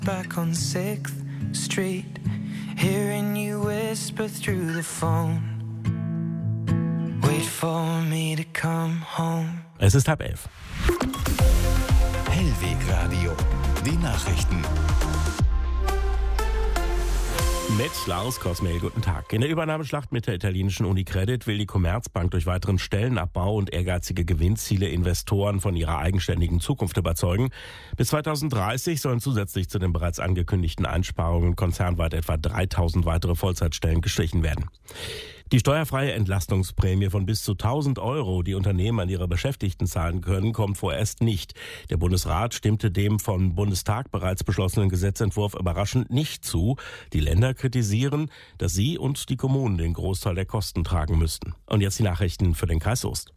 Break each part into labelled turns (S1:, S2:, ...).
S1: Back on 6th Street, hearing you whisper through the phone. Wait for me to come home.
S2: Es ist 10:30.
S3: Hellwegradio, die Nachrichten.
S2: Mit Lars Kosmel, guten Tag. In der Übernahmeschlacht mit der italienischen Unicredit will die Commerzbank durch weiteren Stellenabbau und ehrgeizige Gewinnziele Investoren von ihrer eigenständigen Zukunft überzeugen. Bis 2030 sollen zusätzlich zu den bereits angekündigten Einsparungen konzernweit etwa 3000 weitere Vollzeitstellen gestrichen werden. Die steuerfreie Entlastungsprämie von bis zu 1.000 Euro, die Unternehmen an ihre Beschäftigten zahlen können, kommt vorerst nicht. Der Bundesrat stimmte dem vom Bundestag bereits beschlossenen Gesetzentwurf überraschend nicht zu. Die Länder kritisieren, dass sie und die Kommunen den Großteil der Kosten tragen müssten. Und jetzt die Nachrichten für den Kreis Soest.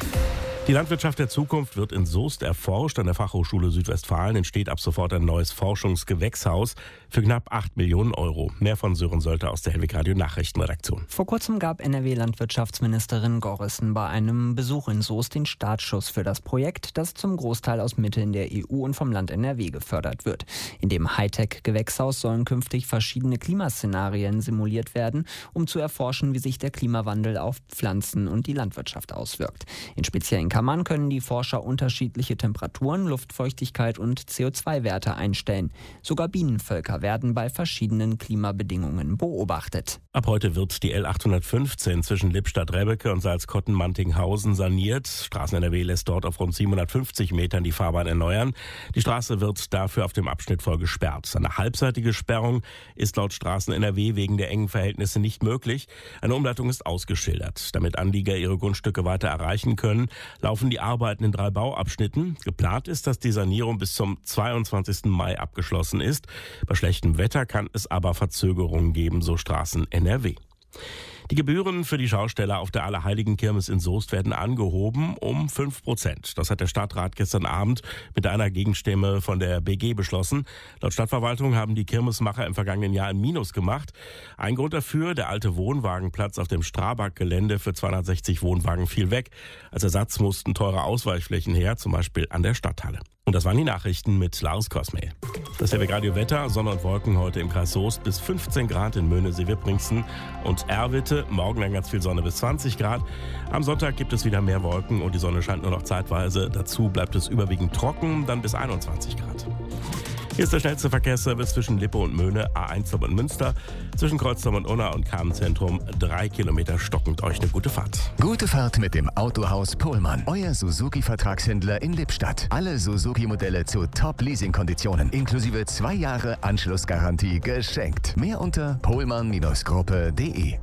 S2: Die Landwirtschaft der Zukunft wird in Soest erforscht. An der Fachhochschule Südwestfalen entsteht ab sofort ein neues Forschungsgewächshaus für knapp 8 Millionen Euro. Mehr von Sören Sölter aus der Hellwegradio Nachrichtenredaktion.
S4: Vor kurzem gab NRW-Landwirtschaftsministerin Gorrissen bei einem Besuch in Soest den Startschuss für das Projekt, das zum Großteil aus Mitteln der EU und vom Land NRW gefördert wird. In dem Hightech-Gewächshaus sollen künftig verschiedene Klimaszenarien simuliert werden, um zu erforschen, wie sich der Klimawandel auf Pflanzen und die Landwirtschaft auswirkt. In speziellen Kammern können die Forscher unterschiedliche Temperaturen, Luftfeuchtigkeit und CO2-Werte einstellen. Sogar Bienenvölker werden bei verschiedenen Klimabedingungen beobachtet.
S2: Ab heute wird die L815 zwischen Lippstadt-Rebbeke und Salzkotten-Mantinghausen saniert. Straßen NRW lässt dort auf rund 750 Metern die Fahrbahn erneuern. Die Straße wird dafür auf dem Abschnitt voll gesperrt. Eine halbseitige Sperrung ist laut Straßen NRW wegen der engen Verhältnisse nicht möglich. Eine Umleitung ist ausgeschildert. Damit Anlieger ihre Grundstücke weiter erreichen können, laufen die Arbeiten in 3 Bauabschnitten. Geplant ist, dass die Sanierung bis zum 22. Mai abgeschlossen ist. Bei schlechtem Wetter kann es aber Verzögerungen geben, so Straßen NRW. Die Gebühren für die Schausteller auf der Allerheiligenkirmes in Soest werden angehoben um 5%. Das hat der Stadtrat gestern Abend mit einer Gegenstimme von der BG beschlossen. Laut Stadtverwaltung haben die Kirmesmacher im vergangenen Jahr ein Minus gemacht. Ein Grund dafür: der alte Wohnwagenplatz auf dem Strabag-Gelände für 260 Wohnwagen fiel weg. Als Ersatz mussten teure Ausweichflächen her, zum Beispiel an der Stadthalle. Und das waren die Nachrichten mit Lars Kosmel. Das Hellwegradio Wetter: Sonne und Wolken heute im Kreis Soest bis 15 Grad in Möhnesee-Wippringsen und Erwitte. Morgen dann ganz viel Sonne bis 20 Grad. Am Sonntag gibt es wieder mehr Wolken und die Sonne scheint nur noch zeitweise. Dazu bleibt es überwiegend trocken, dann bis 21 Grad. Hier ist der schnellste Verkehrsservice zwischen Lippe und Möhne, A1 und Münster. Zwischen Kreuzberg und Unna und Kamenzentrum 3 Kilometer stockend. Euch eine gute Fahrt.
S3: Gute Fahrt mit dem Autohaus Pohlmann. Euer Suzuki-Vertragshändler in Lippstadt. Alle Suzuki-Modelle zu Top-Leasing-Konditionen. Inklusive 2 Jahre Anschlussgarantie geschenkt. Mehr unter pohlmann-gruppe.de.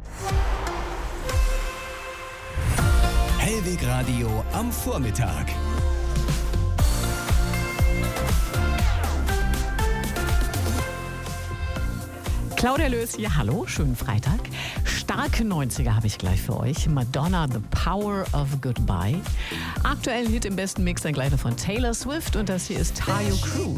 S3: Hellwegradio am Vormittag.
S5: Claudia Lös hier, hallo, schönen Freitag. Starke 90er habe ich gleich für euch. Madonna, The Power of Goodbye. Aktuellen Hit im besten Mix dann gleich noch von Taylor Swift und das hier ist Tayo Cruz.